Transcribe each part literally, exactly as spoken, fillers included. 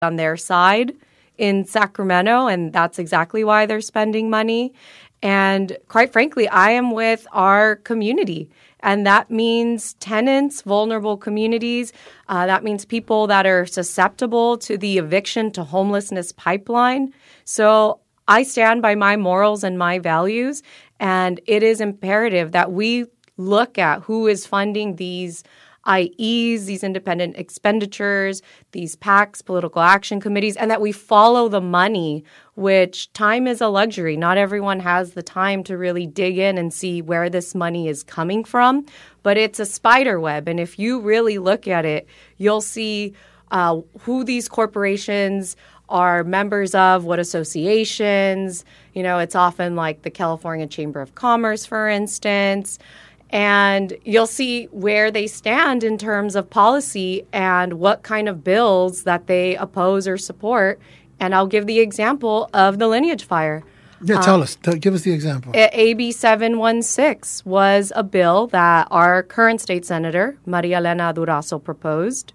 on their side in Sacramento, and that's exactly why they're spending money. And quite frankly, I am with our community. And that means tenants, vulnerable communities. Uh, that means people that are susceptible to the eviction to homelessness pipeline. So I stand by my morals and my values. And it is imperative that we look at who is funding these I Es, these independent expenditures, these PACs, political action committees, and that we follow the money, which time is a luxury. Not everyone has the time to really dig in and see where this money is coming from, but it's a spider web. And if you really look at it, you'll see uh, who these corporations are members of, what associations. You know, it's often like the California Chamber of Commerce, for instance. And you'll see where they stand in terms of policy and what kind of bills that they oppose or support. And I'll give the example of the Lineage Fire. Yeah, tell um, us. Tell, give us the example. A B seven one six was a bill that our current state senator, Maria Elena Durazo, proposed.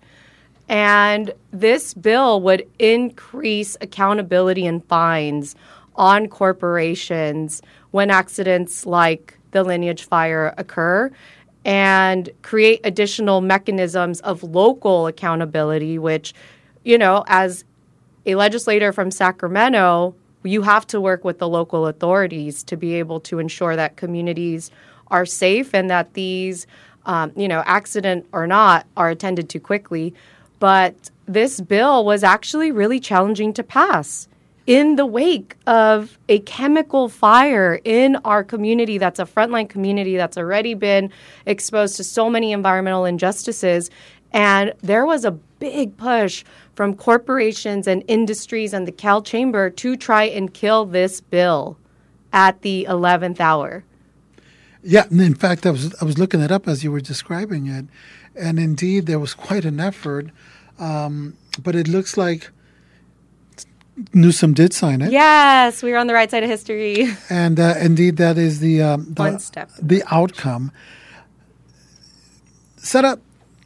And this bill would increase accountability and fines on corporations when accidents like the Lineage Fire occur, and create additional mechanisms of local accountability, which, you know, as a legislator from Sacramento, you have to work with the local authorities to be able to ensure that communities are safe and that these, um, you know, accident or not, are attended to quickly. But this bill was actually really challenging to pass in the wake of a chemical fire in our community that's a frontline community that's already been exposed to so many environmental injustices. And there was a big push from corporations and industries and the Cal Chamber to try and kill this bill at the eleventh hour. Yeah, and in fact, I was I was looking it up as you were describing it, and indeed there was quite an effort, um, but it looks like Newsom did sign it. Yes, we were on the right side of history. And uh, indeed, that is the, um, the one step, the outcome. Sara,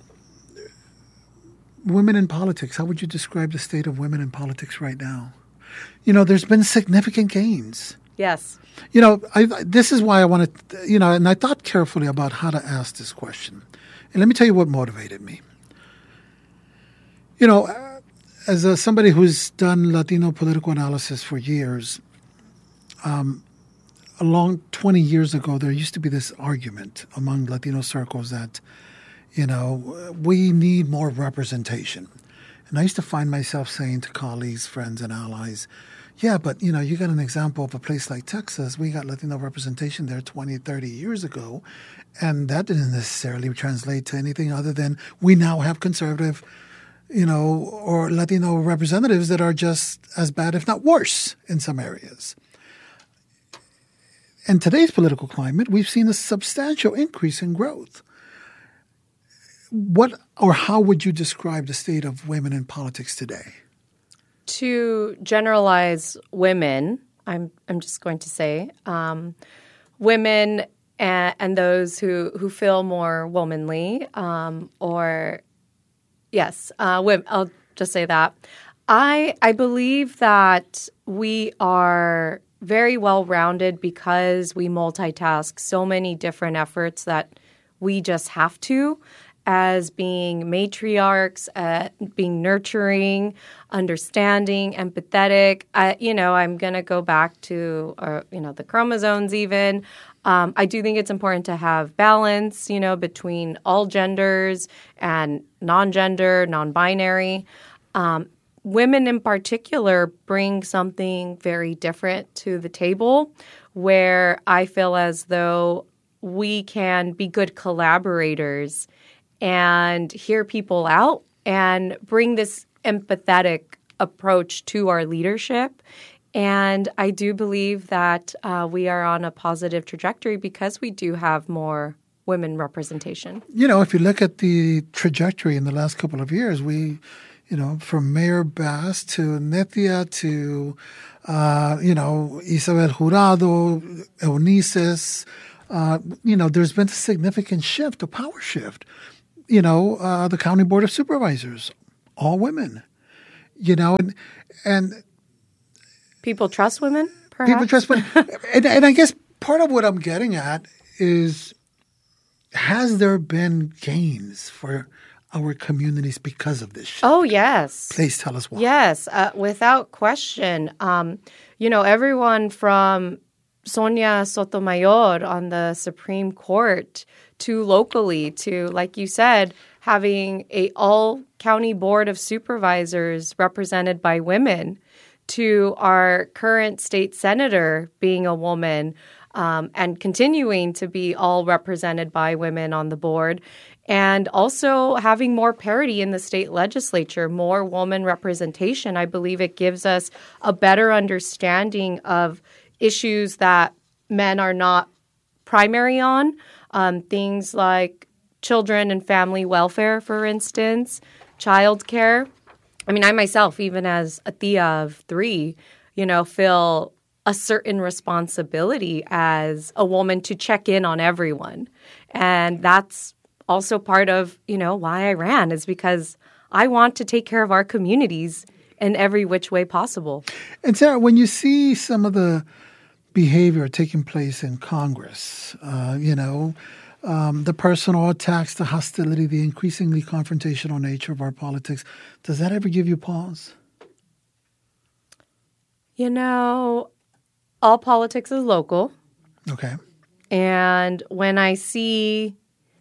women in politics. How would you describe the state of women in politics right now? You know, there's been significant gains. Yes. You know, I, this is why I wanted, you know, and I thought carefully about how to ask this question. And let me tell you what motivated me. You know, as a, somebody who's done Latino political analysis for years, um, a long twenty years ago, there used to be this argument among Latino circles that, you know, we need more representation. And I used to find myself saying to colleagues, friends, and allies, yeah, but, you know, you got an example of a place like Texas. We got Latino representation there twenty, thirty years ago, and that didn't necessarily translate to anything other than we now have conservative, you know, or Latino representatives that are just as bad, if not worse, in some areas. In today's political climate, we've seen a substantial increase in growth. What or how would you describe the state of women in politics today? To generalize women, I'm I'm just going to say um, women and, and those who, who feel more womanly um, or Yes, uh, I'll just say that. I I believe that we are very well-rounded because we multitask so many different efforts that we just have to, as being matriarchs, uh, being nurturing, understanding, empathetic. I, you know, I'm going to go back to, uh, you know, the chromosomes even. Um, I do think it's important to have balance, you know, between all genders and non-gender, non-binary. Um, women in particular bring something very different to the table where I feel as though we can be good collaborators and hear people out and bring this empathetic approach to our leadership. And I do believe that uh, we are on a positive trajectory because we do have more women representation. You know, if you look at the trajectory in the last couple of years, we, you know, from Mayor Bass to Nethia to, uh, you know, Isabel Jurado, Eunices, uh, you know, there's been a significant shift, a power shift. You know, uh, the County Board of Supervisors, all women. you know, and, and people trust women, perhaps? people trust women. and, and I guess part of what I'm getting at is, has there been gains for our communities because of this shift? Oh, yes. Please tell us why. Yes, uh, without question. Um, you know, everyone from Sonia Sotomayor on the Supreme Court to locally to, like you said, having a all-county board of supervisors represented by women, to our current state senator being a woman, um, and continuing to be all represented by women on the board, and also having more parity in the state legislature, more woman representation. I believe it gives us a better understanding of issues that men are not primary on, um, things like children and family welfare, for instance, childcare. I mean, I myself, even as a tia of three, you know, feel a certain responsibility as a woman to check in on everyone. And that's also part of, you know, why I ran, is because I want to take care of our communities in every which way possible. And Sarah, when you see some of the behavior taking place in Congress, uh, you know, um, the personal attacks, the hostility, the increasingly confrontational nature of our politics, does that ever give you pause? You know, all politics is local. Okay. And when I see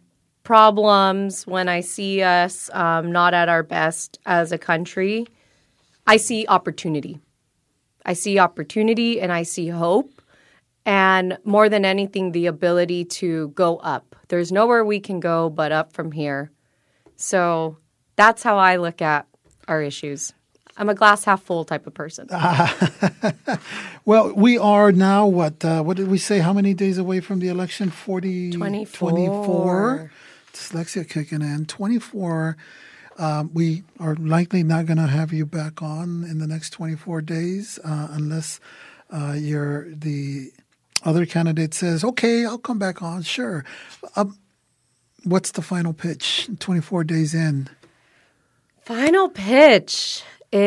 problems, when I see us um, not at our best as a country, I see opportunity. I see opportunity and I see hope. And more than anything, the ability to go up. There's nowhere we can go but up from here. So that's how I look at our issues. I'm a glass half full type of person. Uh, well, we are now, what uh, what did we say, how many days away from the election? forty, twenty-four. twenty-four. Dyslexia kicking in. twenty-four. Um, we are likely not going to have you back on in the next twenty-four days uh, unless uh, you're the other candidate says, okay, I'll come back on. Sure. Um, what's the final pitch twenty-four days in? Final pitch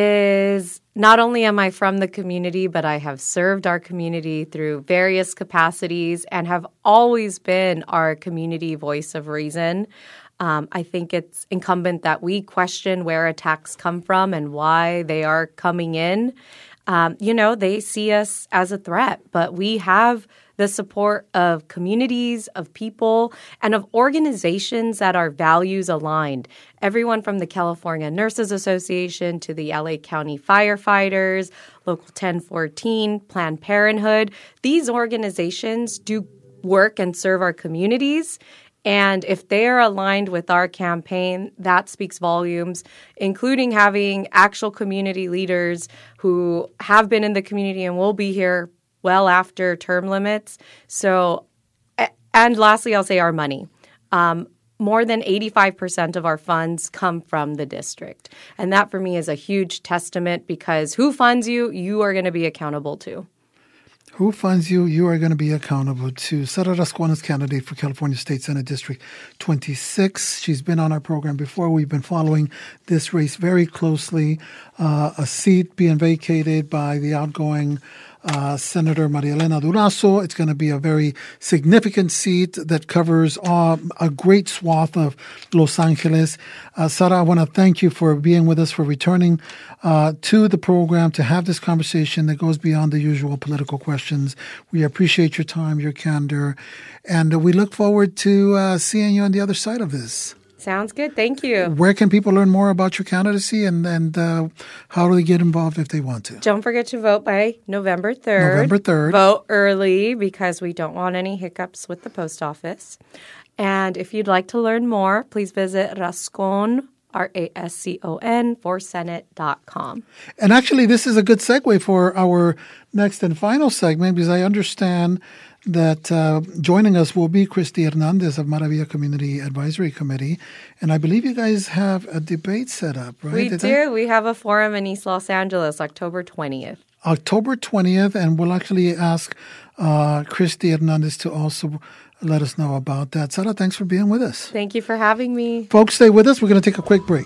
is, not only am I from the community, but I have served our community through various capacities and have always been our community voice of reason. Um, I think it's incumbent that we question where attacks come from and why they are coming in. Um, you know, they see us as a threat, but we have the support of communities, of people, and of organizations that are values aligned. Everyone from the California Nurses Association to the L A County Firefighters, Local ten fourteen, Planned Parenthood. These organizations do work and serve our communities. And if they are aligned with our campaign, that speaks volumes, including having actual community leaders who have been in the community and will be here well after term limits. So, and lastly, I'll say our money. Um, more than eighty-five percent of our funds come from the district. And that for me is a huge testament, because who funds you, you are going to be accountable to. Who funds you, you are going to be accountable to. Sara Rascon is candidate for California State Senate District twenty-six. She's been on our program before. We've been following this race very closely. Uh, a seat being vacated by the outgoing uh, Senator Maria Elena Durazo. It's going to be a very significant seat that covers uh, a great swath of Los Angeles. Uh, Sara, I want to thank you for being with us, for returning uh, to the program to have this conversation that goes beyond the usual political questions. We appreciate your time, your candor, and we look forward to uh, seeing you on the other side of this. Sounds good. Thank you. Where can people learn more about your candidacy, and, and uh, how do they get involved if they want to? Don't forget to vote by November third. November third. Vote early, because we don't want any hiccups with the post office. And if you'd like to learn more, please visit Rascon, R A S C O N, for senate dot com. And actually, this is a good segue for our next and final segment, because I understand that uh, joining us will be Christy Hernandez of Maravilla Community Advisory Committee. And I believe you guys have a debate set up, right? We Did do. that? We have a forum in East Los Angeles, October twentieth. October twentieth, and we'll actually ask uh, Christy Hernandez to also let us know about that. Sara, thanks for being with us. Thank you for having me. Folks, stay with us. We're going to take a quick break.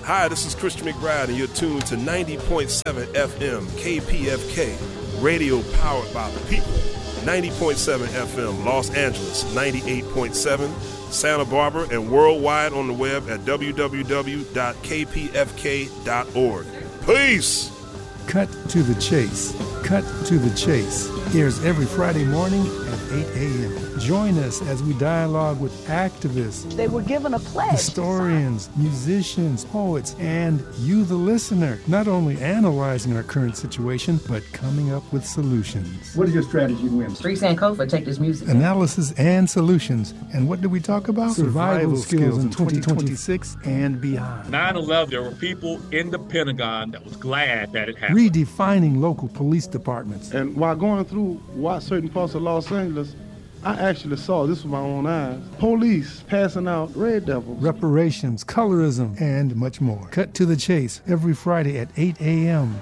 Hi, this is Christian McBride, and you're tuned to ninety point seven F M K P F K, radio powered by the people. ninety point seven F M Los Angeles, ninety-eight point seven Santa Barbara, and worldwide on the web at w w w dot k p f k dot org. Peace! Cut to the Chase. Cut to the Chase airs every Friday morning at eight a.m. Join us as we dialogue with activists. They were given a pledge. Historians, musicians, poets, and you, the listener, not only analyzing our current situation, but coming up with solutions. What is your strategy to win? Street Sankofa, take this music. Analysis and solutions. And what did we talk about? Survival, Survival skills in twenty twenty-six and beyond. nine eleven, there were people in the Pentagon that was glad that it happened. Redefining local police departments. And while going through what certain parts of Los Angeles, I actually saw, this with my own eyes, police passing out red devils. Reparations, colorism, and much more. Cut to the Chase every Friday at eight a.m.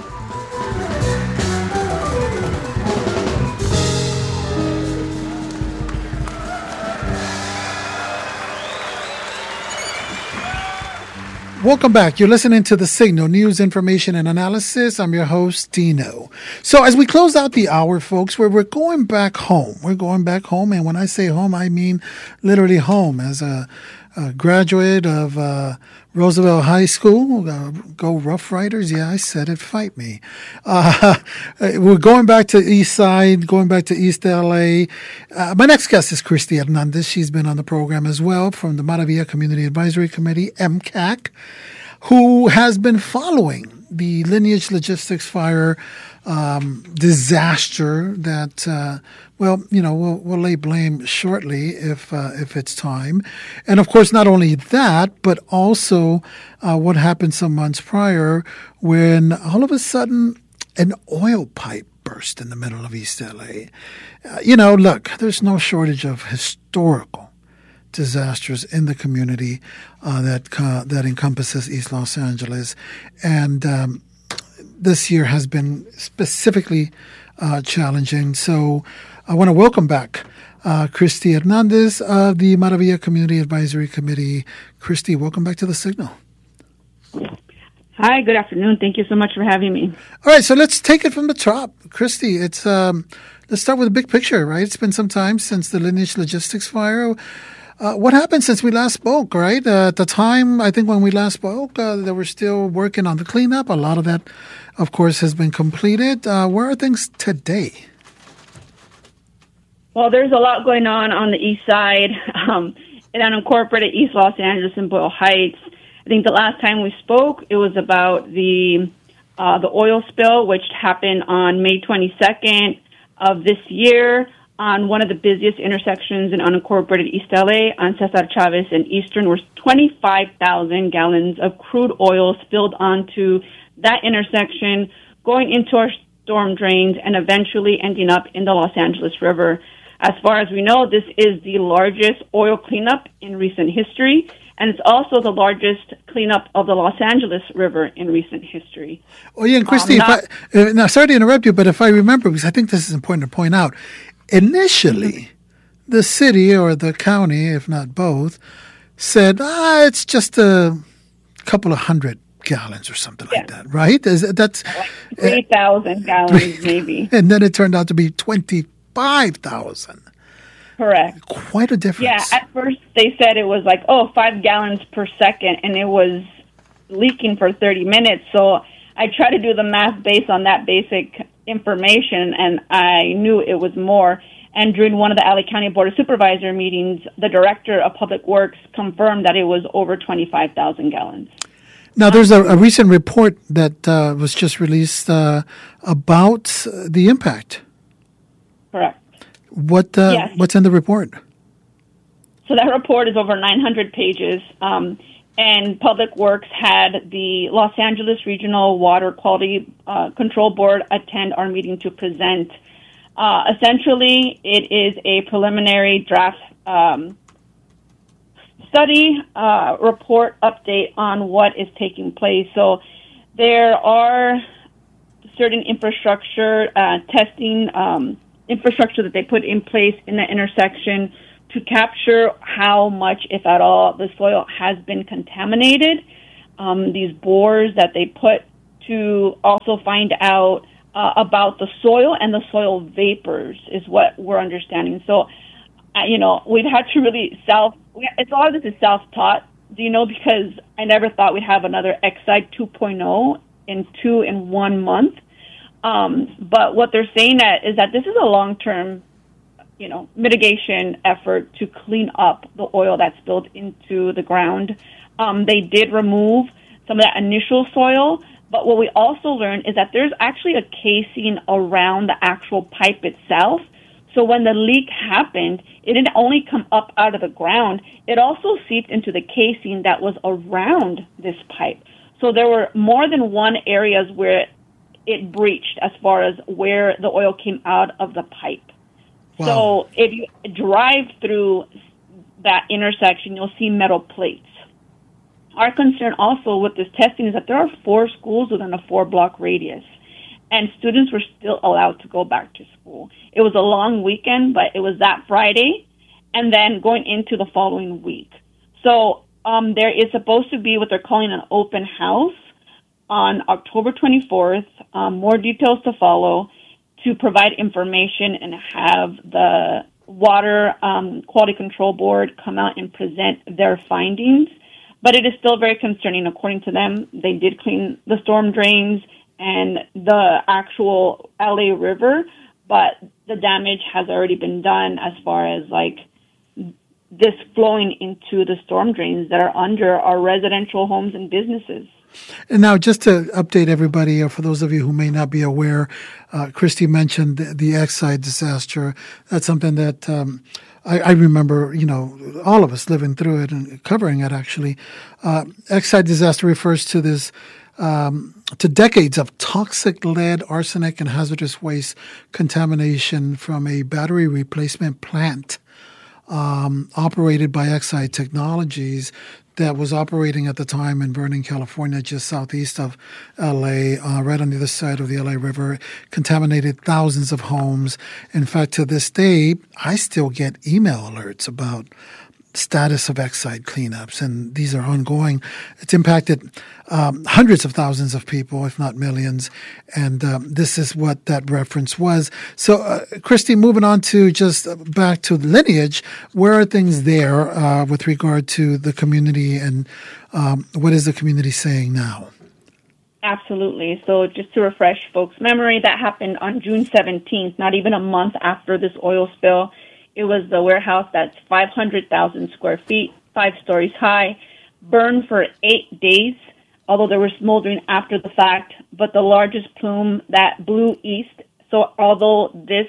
Welcome back. You're listening to The Signal, news, information, and analysis. I'm your host, Dino. So as we close out the hour, folks, where we're going back home. We're going back home, and when I say home, I mean literally home. As a, a graduate of uh, Roosevelt High School, uh, go Rough Riders. Yeah, I said it. Fight me. Uh, we're going back to East Side, going back to East L A. Uh, my next guest is Christy Hernandez. She's been on the program as well from the Maravilla Community Advisory Committee, M C A C, who has been following the Lineage Logistics fire um, disaster that, uh, well, you know, we'll, we'll lay blame shortly if uh, if it's time. And, of course, not only that, but also uh, what happened some months prior when all of a sudden an oil pipe burst in the middle of East L A. Uh, you know, look, there's no shortage of historical disasters in the community uh, that uh, that encompasses East Los Angeles, and um, this year has been specifically uh, challenging. So I want to welcome back uh, Christy Hernandez of the Maravilla Community Advisory Committee. Christy, welcome back to The Signal. Hi, good afternoon. Thank you so much for having me. All right, so let's take it from the top. Christy, it's um, let's start with the big picture, right? It's been some time since the Lineage Logistics fire. Uh, what happened since we last spoke, right? Uh, at the time, I think when we last spoke, uh, they were still working on the cleanup. A lot of that, of course, has been completed. Uh, where are things today? Well, there's a lot going on on the east side, um, in unincorporated East Los Angeles and Boyle Heights. I think the last time we spoke, it was about the uh, the oil spill, which happened on May twenty-second of this year, on one of the busiest intersections in unincorporated East L A, on Cesar Chavez and Eastern, where twenty-five thousand gallons of crude oil spilled onto that intersection, going into our storm drains and eventually ending up in the Los Angeles River. As far as we know, this is the largest oil cleanup in recent history, and it's also the largest cleanup of the Los Angeles River in recent history. Oh, yeah, and Christy, um, not, if I, uh, now, sorry to interrupt you, but if I remember, because I think this is important to point out, initially, the city or the county, if not both, said, ah, it's just a couple of hundred gallons or something yeah. like that, right? Is, that's like three thousand uh, gallons, maybe. And then it turned out to be twenty-five thousand. Correct. Quite a difference. Yeah, at first they said it was like, oh, five gallons per second, and it was leaking for thirty minutes. So I tried to do the math based on that basic information, and I knew it was more. And during one of the L A County Board of Supervisor meetings, the Director of Public Works confirmed that it was over twenty-five thousand gallons. Now, there's a, a recent report that uh, was just released uh, about the impact. Correct. What uh, yes. What's in the report? So that report is over nine hundred pages, um, and Public Works had the Los Angeles Regional Water Quality uh, Control Board attend our meeting to present. Uh, essentially, it is a preliminary draft um, study uh, report update on what is taking place. So there are certain infrastructure uh, testing um, infrastructure that they put in place in the intersection to capture how much, if at all, the soil has been contaminated. um, these bores that they put to also find out uh, about the soil and the soil vapors is what we're understanding. So, uh, you know, we've had to really self, it's a lot of this is self-taught, do you know, because I never thought we'd have another Exide two point oh in two in one month. Um, but what they're saying that is that this is a long-term, you know, mitigation effort to clean up the oil that's spilled into the ground. Um, they did remove some of that initial soil, but what we also learned is that there's actually a casing around the actual pipe itself. So when the leak happened, it didn't only come up out of the ground, it also seeped into the casing that was around this pipe. So there were more than one areas where it breached as far as where the oil came out of the pipe. Wow. So if you drive through that intersection, you'll see metal plates. Our concern also with this testing is that there are four schools within a four-block radius, and students were still allowed to go back to school. It was a long weekend, but it was that Friday, and then going into the following week. So um, there is supposed to be what they're calling an open house on October twenty-fourth, um, more details to follow, to provide information and have the Water um, Quality Control Board come out and present their findings. But it is still very concerning. According to them, they did clean the storm drains and the actual L A River, but the damage has already been done as far as like this flowing into the storm drains that are under our residential homes and businesses. And now, just to update everybody, or for those of you who may not be aware, uh, Christy mentioned the, the Exide disaster. That's something that um, I, I remember, you know, all of us living through it and covering it, actually. Uh, Exide disaster refers to this, um, to decades of toxic lead, arsenic, and hazardous waste contamination from a battery replacement plant um, operated by Exide Technologies that was operating at the time in Vernon, California, just southeast of L A, uh, right on the other side of the L A River, contaminated thousands of homes. In fact, to this day, I still get email alerts about status of Exide cleanups, and these are ongoing. It's impacted um, hundreds of thousands of people, if not millions, and um, this is what that reference was. So, uh, Christy, moving on to just back to Lineage, where are things there uh, with regard to the community, and um, what is the community saying now? Absolutely. So just to refresh folks' memory, that happened on June seventeenth, not even a month after this oil spill. It was the warehouse that's five hundred thousand square feet, five stories high, burned for eight days, although there was smoldering after the fact. But the largest plume that blew east, so although this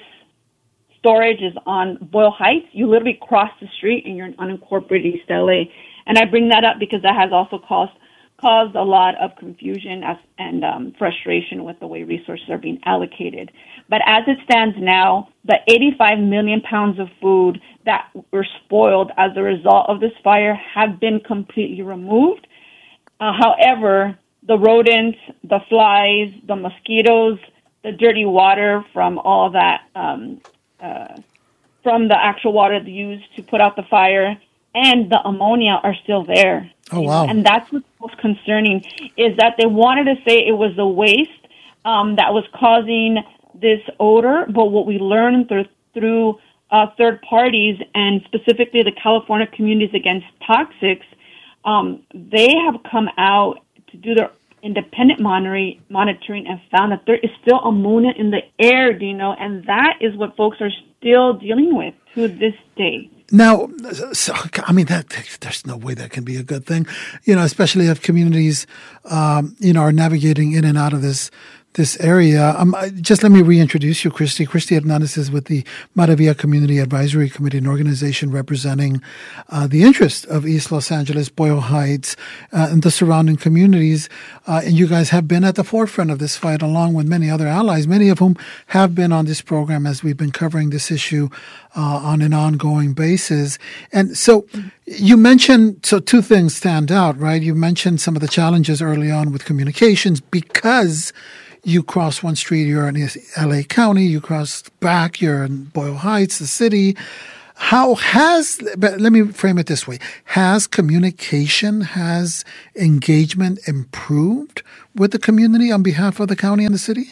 storage is on Boyle Heights, you literally cross the street and you're in unincorporated East L A. And I bring that up because that has also caused caused a lot of confusion as, and um, frustration with the way resources are being allocated. But as it stands now, the eighty-five million pounds of food that were spoiled as a result of this fire have been completely removed. Uh, however, the rodents, the flies, the mosquitoes, the dirty water from all that, um, uh, from the actual water used to put out the fire, and the ammonia are still there. Oh, wow. And that's what's most concerning, is that they wanted to say it was the waste um, that was causing this odor, but what we learned through, through uh, third parties, and specifically the California Communities Against Toxics, um, they have come out to do their independent monitoring, monitoring and found that there is still ammonia in the air, do you know, and that is what folks are still dealing with to this day. Now, so, I mean, that there's no way that can be a good thing, you know, especially if communities, um, you know, are navigating in and out of this this area. Um, just let me reintroduce you, Christy. Christy Hernandez is with the Maravilla Community Advisory Committee, an organization representing uh, the interest of East Los Angeles, Boyle Heights, uh, and the surrounding communities. Uh, and you guys have been at the forefront of this fight, along with many other allies, many of whom have been on this program as we've been covering this issue uh, on an ongoing basis. And so you mentioned, so two things stand out, right? You mentioned some of the challenges early on with communications because you cross one street, you're in L A County, you cross back, you're in Boyle Heights, the city. How has, but let me frame it this way, has communication, has engagement improved with the community on behalf of the county and the city?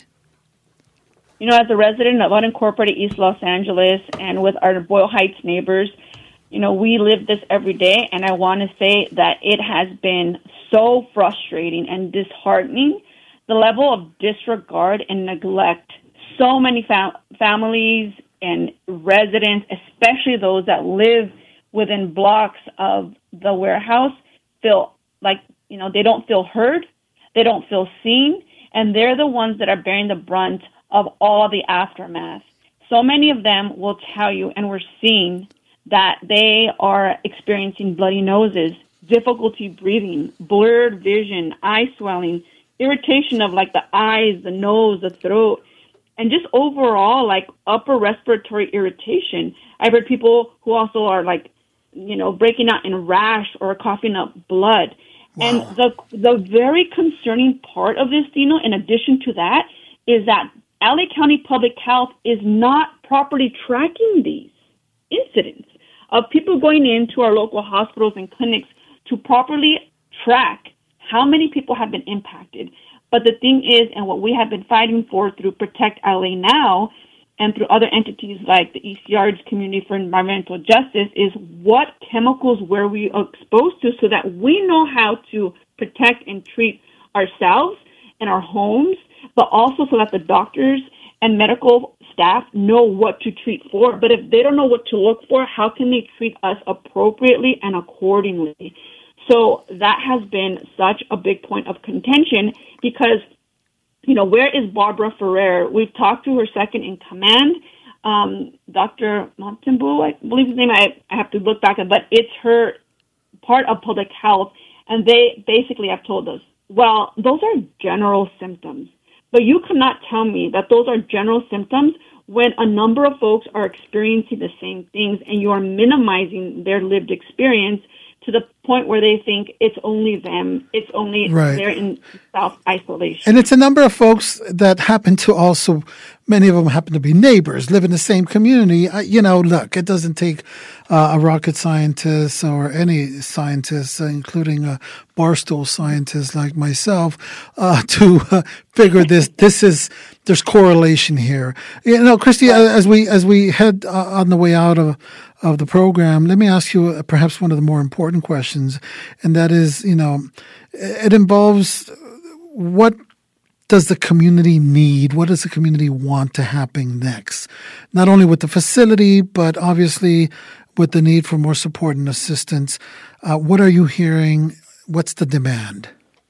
You know, as a resident of unincorporated East Los Angeles and with our Boyle Heights neighbors, you know, we live this every day, and I want to say that it has been so frustrating and disheartening, the level of disregard and neglect. So many fam- families and residents, especially those that live within blocks of the warehouse, feel like, you know, they don't feel heard, they don't feel seen, and they're the ones that are bearing the brunt of all the aftermath. So many of them will tell you, and we're seeing, that they are experiencing bloody noses, difficulty breathing, blurred vision, eye swelling, irritation of like the eyes, the nose, the throat, and just overall like upper respiratory irritation. I've heard people who also are like, you know, breaking out in rash or coughing up blood. Wow. And the the very concerning part of this, Dino, in addition to that, is that L A County Public Health is not properly tracking these incidents of people going into our local hospitals and clinics to properly track how many people have been impacted. But the thing is, and what we have been fighting for through Protect L A Now and through other entities like the East Yards Community for Environmental Justice, is what chemicals were we exposed to so that we know how to protect and treat ourselves and our homes, but also so that the doctors and medical staff know what to treat for. But if they don't know what to look for, how can they treat us appropriately and accordingly? So that has been such a big point of contention because, you know, where is Barbara Ferrer? We've talked to her second in command, um, Doctor Montembu, I believe his name. I, I have to look back at, but it's her part of public health, and they basically have told us, well, those are general symptoms. But you cannot tell me that those are general symptoms when a number of folks are experiencing the same things and you are minimizing their lived experience to the point where they think it's only them, it's only right. they're in self-isolation. And it's a number of folks that happen to also, many of them happen to be neighbors, live in the same community. I, you know, look, it doesn't take uh, a rocket scientist or any scientist, uh, including a barstool scientist like myself, uh, to uh, figure this. This is, there's correlation here. You know, Christy, right. as we as we head uh, on the way out of of the program, let me ask you uh, perhaps one of the more important questions, and that is, you know, it involves what does the community need? What does the community want to happen next? Not only with the facility, but obviously with the need for more support and assistance. Uh, what are you hearing? What's the demand?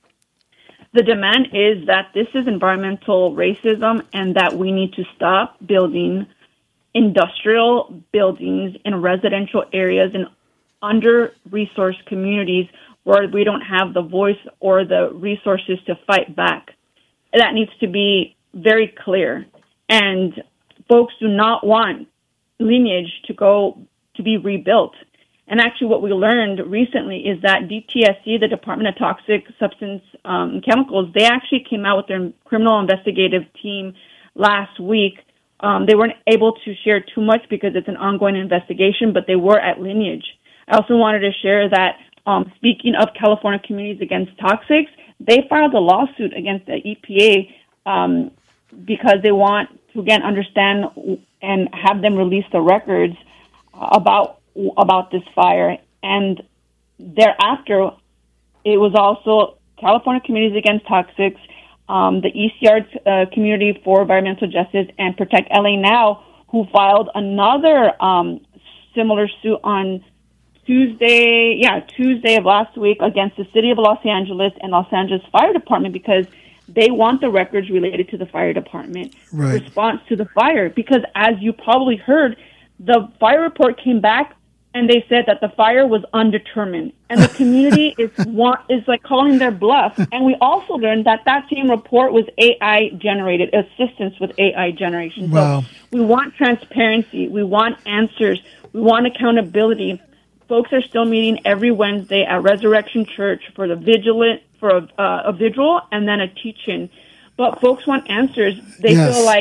The demand is that this is environmental racism and that we need to stop building industrial buildings in residential areas in under-resourced communities where we don't have the voice or the resources to fight back. That needs to be very clear. And folks do not want lineage to go to be rebuilt. And actually what we learned recently is that D T S C, the Department of Toxic Substance um, Chemicals, they actually came out with their criminal investigative team last week. Um, they weren't able to share too much because it's an ongoing investigation, but they were at Lineage. I also wanted to share that, um, speaking of California Communities Against Toxics, they filed a lawsuit against the E P A um, because they want to, again, understand and have them release the records about about this fire. And thereafter, it was also California Communities Against Toxics, um, the East Yards uh, Community for Environmental Justice, and Protect L A Now, who filed another um, similar suit on Tuesday, yeah, Tuesday of last week against the City of Los Angeles and Los Angeles Fire Department because they want the records related to the fire department right. response to the fire. Because as you probably heard, the fire report came back and they said that the fire was undetermined, and the community is want, is like calling their bluff. And we also learned that that same report was A I generated, assistance with A I generation. Wow. So we want transparency, we want answers, we want accountability. Folks are still meeting every Wednesday at Resurrection Church for the vigilant for a, uh, a vigil and then a teach-in. But folks want answers. They yes. feel like,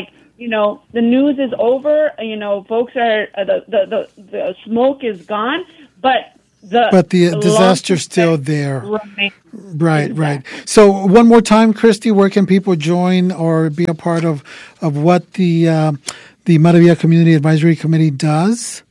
you know, the news is over. You know, folks are uh, the, the the the smoke is gone, but the but the disaster's still there. Remains. Right, Exactly. right. So one more time, Christy, where can people join or be a part of of what the uh, the Maravilla Community Advisory Committee does?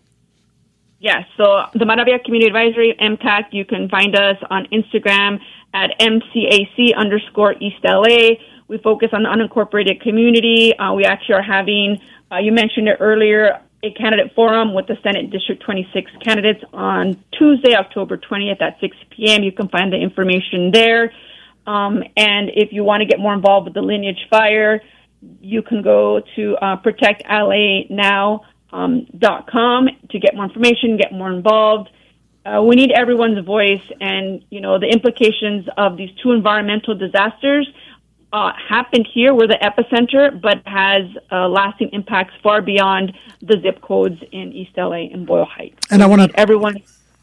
Yes, so the Maravilla Community Advisory, M C A C, you can find us on Instagram at M C A C underscore East L A. We focus on the unincorporated community. Uh, we actually are having, uh, you mentioned it earlier, a candidate forum with the Senate District twenty-six candidates on Tuesday, October twentieth at six p.m. You can find the information there. Um, and if you want to get more involved with the Lineage Fire, you can go to uh, protect L A now dot com to get more information, get more involved. Uh, we need everyone's voice, and, you know, the implications of these two environmental disasters uh, happened here. We're the epicenter, but has uh, lasting impacts far beyond the zip codes in East L A and Boyle Heights. And I want to everyone.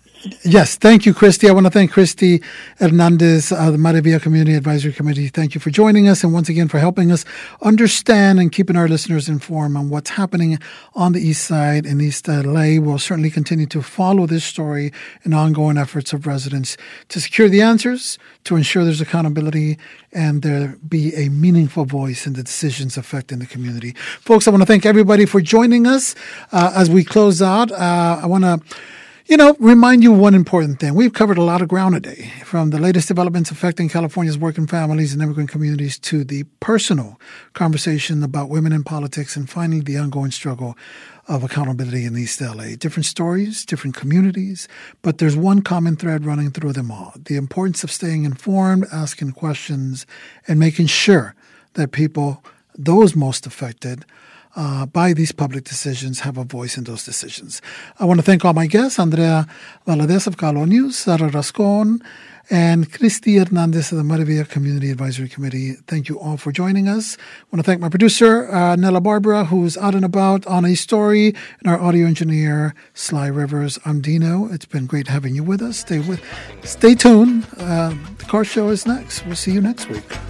Yes, thank you, Christy. I want to thank Christy Hernandez, uh, the Maravilla Community Advisory Committee. Thank you for joining us and once again for helping us understand and keeping our listeners informed on what's happening on the East Side in East L A. We'll certainly continue to follow this story and ongoing efforts of residents to secure the answers, to ensure there's accountability, and there be a meaningful voice in the decisions affecting the community. Folks, I want to thank everybody for joining us. Uh, as we close out, uh, I want to You know, remind you one important thing. We've covered a lot of ground today, from the latest developments affecting California's working families and immigrant communities to the personal conversation about women in politics and finally the ongoing struggle of accountability in East L A. Different stories, different communities, but there's one common thread running through them all. The importance of staying informed, asking questions, and making sure that people, those most affected, Uh, by these public decisions, have a voice in those decisions. I want to thank all my guests, Andrea Valadez of Calo News, Sara Rascon, and Christy Hernandez of the Maravilla Community Advisory Committee. Thank you all for joining us. I want to thank my producer, uh, Nella Barbara, who's out and about on a story, and our audio engineer, Sly Rivers. I'm Dino. It's been great having you with us. Stay with, stay tuned. Uh, the car show is next. We'll see you next week.